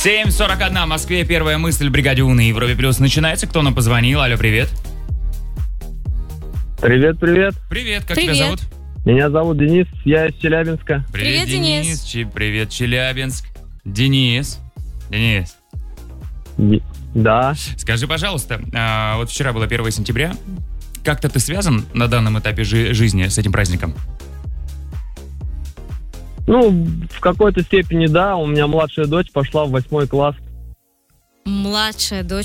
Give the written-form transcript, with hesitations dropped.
7:41 в Москве. Первая мысль в бригаде У на Европе Плюс начинается. Кто нам позвонил? Алло, привет. Привет, привет. Привет, как Привет. тебя зовут? Меня зовут Денис, я из Челябинска. Привет, Денис. Привет, Челябинск. Денис. Да. Скажи, пожалуйста, вот вчера было 1 сентября. Как-то ты связан на данном этапе жизни с этим праздником? Ну, в какой-то степени да. У меня младшая дочь пошла в 8 класс. Младшая дочь